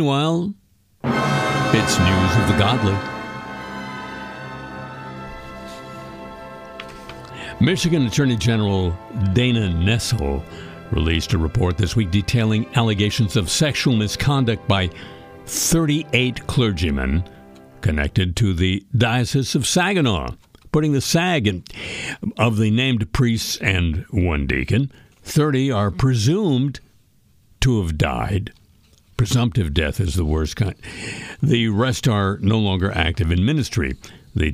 Meanwhile, it's news of the godly. Michigan Attorney General Dana Nessel released a report this week detailing allegations of sexual misconduct by 38 clergymen connected to the Diocese of Saginaw, putting the SAG of the named priests and one deacon. 30 are presumed to have died. Presumptive death is the worst kind. The rest are no longer active in ministry. The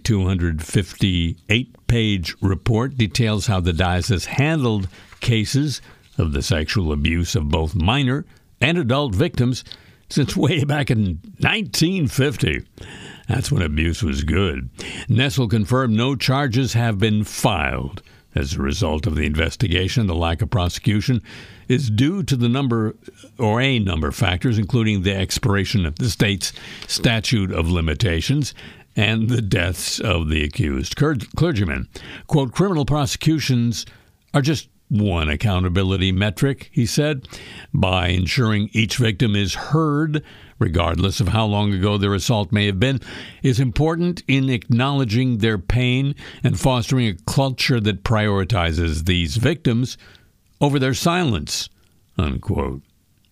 258-page report details how the diocese handled cases of the sexual abuse of both minor and adult victims since way back in 1950. That's when abuse was good. Nessel confirmed no charges have been filed. As a result of the investigation, the lack of prosecution is due to a number of factors, including the expiration of the state's statute of limitations and the deaths of the accused clergymen. Quote, criminal prosecutions are just one accountability metric, he said, by ensuring each victim is heard, regardless of how long ago their assault may have been, is important in acknowledging their pain and fostering a culture that prioritizes these victims over their silence, unquote.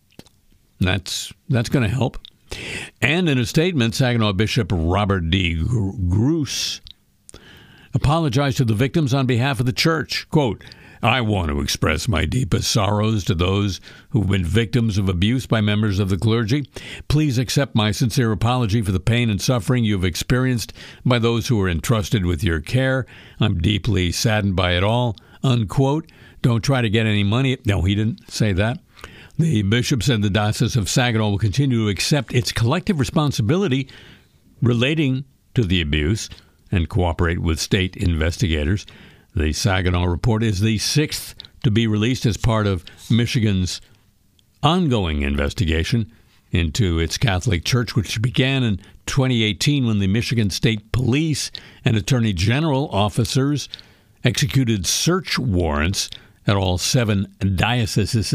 That's going to help. And in a statement, Saginaw Bishop Robert D. Gruss apologized to the victims on behalf of the church. Quote, I want to express my deepest sorrows to those who've been victims of abuse by members of the clergy. Please accept my sincere apology for the pain and suffering you've experienced by those who are entrusted with your care. I'm deeply saddened by it all, unquote. Don't try to get any money. No, he didn't say that. The bishop said the Diocese of Saginaw will continue to accept its collective responsibility relating to the abuse and cooperate with state investigators. The Saginaw report is the sixth to be released as part of Michigan's ongoing investigation into its Catholic Church, which began in 2018 when the Michigan State Police and Attorney General officers executed search warrants at all 7 dioceses.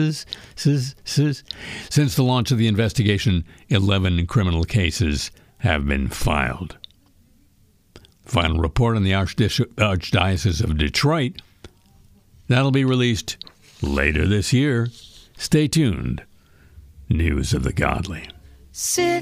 Since the launch of the investigation, 11 criminal cases have been filed. Final report on the Archdiocese of Detroit. That'll be released later this year. Stay tuned. News of the Godly.